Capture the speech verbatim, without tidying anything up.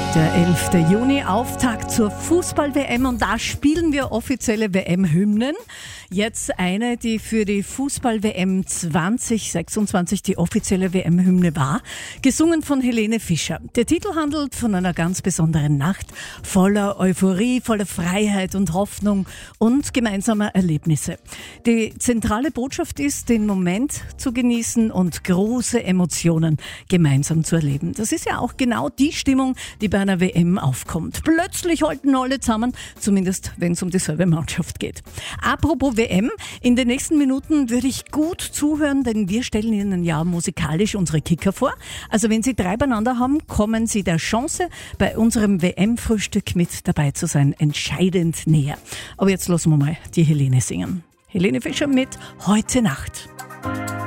Der elfte Juni, Auftakt zur Fußball-W M und da spielen wir offizielle W M-Hymnen. Jetzt eine, die für die Fußball-W M zwanzig sechsundzwanzig die offizielle W M-Hymne war, gesungen von Helene Fischer. Der Titel handelt von einer ganz besonderen Nacht, voller Euphorie, voller Freiheit und Hoffnung und gemeinsamer Erlebnisse. Die zentrale Botschaft ist, den Moment zu genießen und große Emotionen gemeinsam zu erleben. Das ist ja auch genau die Stimmung, die bei einer W M aufkommt. Plötzlich halten alle zusammen, zumindest wenn es um dieselbe Mannschaft geht. Apropos W M, in den nächsten Minuten würde ich gut zuhören, denn wir stellen Ihnen ja musikalisch unsere Kicker vor. Also wenn Sie drei beieinander haben, kommen Sie der Chance, bei unserem W M-Frühstück mit dabei zu sein, entscheidend näher. Aber jetzt lassen wir mal die Helene singen. Helene Fischer mit Heute Nacht.